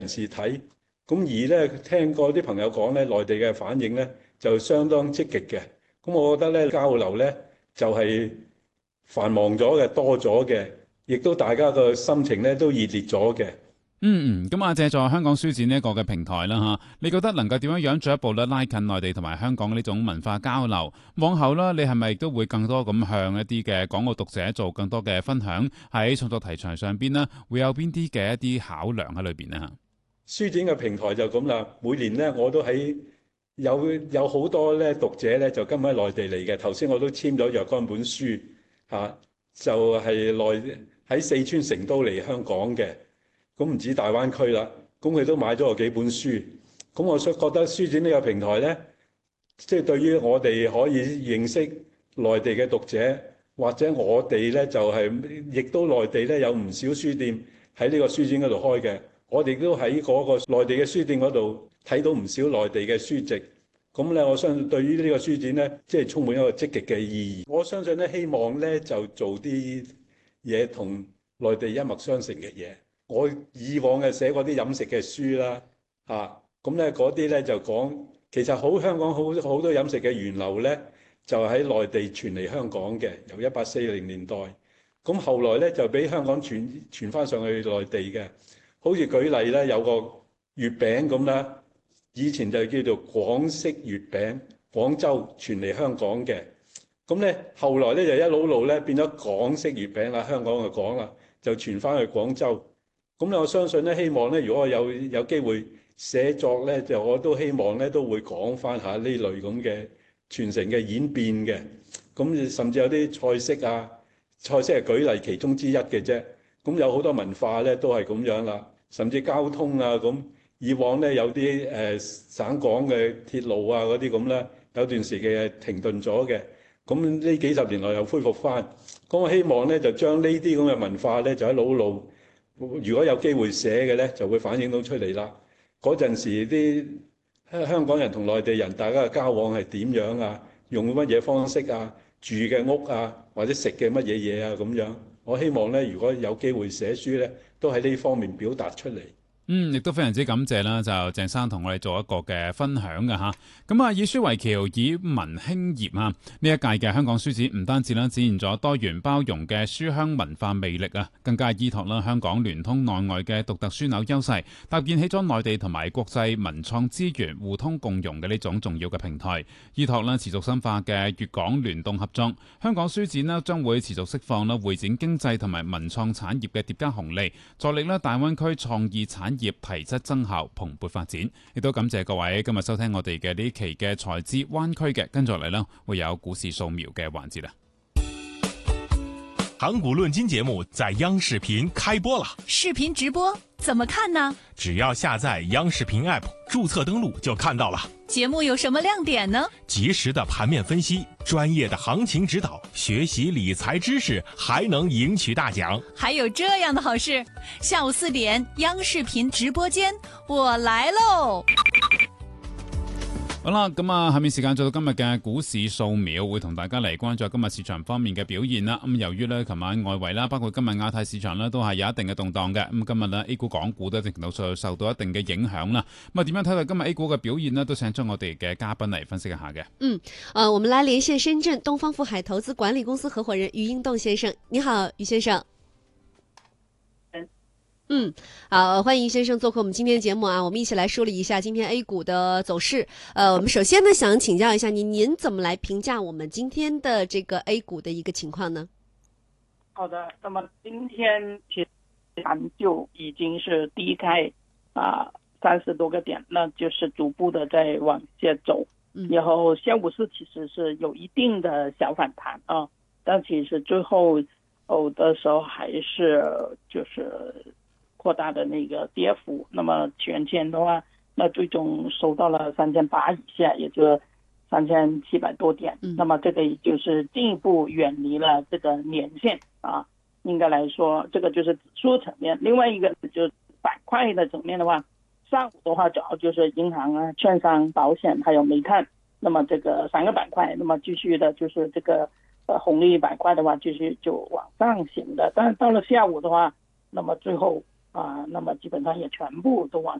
人士睇。咁而咧聽過啲朋友講咧，內地嘅反應咧就相當積極嘅。咁我覺得咧交流咧就係繁忙咗嘅，多咗嘅，亦都大家個心情咧都熱烈咗嘅。 咁借助香港書展呢一個嘅平台啦嚇，你覺得能夠點樣進一步咧拉近內地同埋香港呢種文化交流？往後咧，你係咪都會更多咁向一啲嘅港澳讀者做更多嘅分享？喺創作題材上邊呢，會有邊啲嘅一啲考量喺裏邊呢？ 書展嘅平台就咁啦，每年咧我都喺有好多咧讀者咧就今喺內地嚟嘅。頭先我都簽咗若干本書就係喺四川成都嚟香港嘅。咁唔止大灣區啦，咁佢都買咗我幾本書。咁我覺得書展呢個平台呢，即係對於我哋可以認識內地嘅讀者，或者我哋呢就係亦都內地呢有唔少書店喺呢個書展嗰度開嘅，我哋都喺嗰個內地嘅書店嗰度睇到唔少內地嘅書籍。咁咧，我相信對於呢個書展呢，即係充滿一個積極嘅意義。我相信呢，希望呢就做啲嘢同內地一脈相承嘅嘢。我以往嘅寫過啲飲食嘅書啦，咁咧嗰啲咧就講，其實香港好多飲食嘅源流咧，就喺內地傳嚟香港嘅，由1840年代，咁後來咧就俾香港傳翻上去內地嘅。好似舉例咧，有個月餅咁啦，以前就叫做廣式月餅，廣州傳嚟香港嘅。咁咧後來咧就一路咧變咗港式月餅啦，香港嘅港啦，就傳翻去廣州。咁咧，我相信咧，希望咧，如果我有機會寫作咧，就我都希望咧，都會講翻下呢類咁嘅傳承嘅演變嘅。咁甚至有啲菜式啊，菜式係舉例其中之一嘅啫。咁有好多文化咧，都係咁樣啦。甚至交通啊，咁以往咧有啲省港嘅鐵路啊嗰啲咁咧，有段時期係停頓咗嘅。咁呢幾十年來又恢復翻。咁我希望咧，就將呢啲咁嘅文化咧，就喺老路。如果有機會寫嘅呢，就會反映到出嚟啦。嗰陣時啲香港人同內地人大家嘅交往係點樣啊？用乜嘢方式啊？住嘅屋啊，或者食嘅乜嘢嘢啊咁樣。我希望呢，如果有機會寫書呢，都喺呢方面表達出嚟。 亦都非常之感謝啦，就鄭生同我哋做一個嘅分享嘅吓。咁以書為橋，以文興業啊！呢一屆嘅香港書展唔單止啦，展現咗多元包容嘅書香文化魅力啊，更加依託啦香港聯通內外嘅獨特樞紐優勢，搭建起咗內地同埋國際文創資源互通共融嘅呢種重要嘅平台。依託啦持續深化嘅粵港聯動合作，香港書展啦將會持續釋放啦會展經濟同埋文創產業嘅疊加紅利，助力啦大灣區創意產業提質增效，蓬勃發展。亦都感謝各位今日收聽我哋嘅呢期嘅財資灣區嘅，跟住嚟呢會有股市掃描嘅環節啦。 港股論金節目在央視頻開播了， 視頻直播怎麼看呢？ 只要下載央視頻 App， 註冊登錄就看到了。 節目有什麼亮點呢？ 及時的盤面分析，專業的行情指導，學習理財知識，還能贏取大獎。 還有這樣的好事，下午4點央視頻直播間，我來嘍！ 好啦，咁下面時間做到今日嘅股市掃描，會同大家嚟關注今日市場方面嘅表現啦。咁由於呢琴晚外圍啦，包括今日亞太市場呢，都係有一定嘅動盪嘅。咁今日呢 A 股、港股都一定程度上受到一定嘅影響啦。咁點樣睇到今日 A 股嘅表現呢？都請出我哋嘅嘉賓嚟分析一下嘅。 我們來連線深圳東方富海投資管理公司合夥人余英棟先生。你好，余先生。好，歡迎余先生做客我們今天的節目啊！我們一起來梳理一下今天 A 股的走勢。我們首先呢，想請教一下您怎麼來評價我們今天的這個 A 股的一個情況呢？ 好的，那麼今天其實就已經是低開30多個點，那就是逐步的在往下走。然後下午市其實是有一定的小反彈啊，但其實最後的時候還是就是擴大的那個跌幅，那麼全天的話，那最終收到了3800以下，也就3700多點。那麼這個也就是進一步遠離了這個年線啊。應該來說，這個就是指數層面。另外一個就是板塊的層面的話，上午的話主要就是銀行啊、券商、保險還有煤炭。那麼這個3個板塊，那麼繼續的就是這個紅利板塊的話，繼續就往上行的。但是到了下午的話，那麼最後那么基本上也全部都往